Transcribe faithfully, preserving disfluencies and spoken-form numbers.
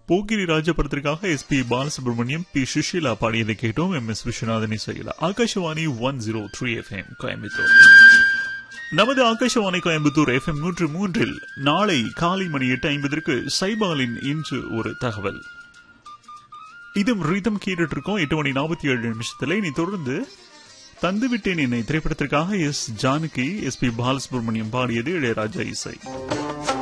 போக்கிரி ராஜபுரத்திற்காக S B Balasubramaniam, B Sushila பாடியதை கேட்டோம். M S Viswanathan இசையில். Akashvani one zero three F M Coimbatore. நமது Akashvani Coimbatore F M நூற்று மூன்றில் நாளை காலை மணி எட்டு ஐம்பதற்கு சைபாலின் இன்று ஒரு தகவல். இதும் ரீதம் கேட்டுட்டு இருக்கோம். எட்டு மணி நாற்பத்தி ஏழு நிமிஷத்துல இனி தொடர்ந்து தந்துவிட்டேன் என்னை திரைப்படத்திற்காக S Janaki, S B Balasubramaniam பாடியது, இளையராஜா இசை.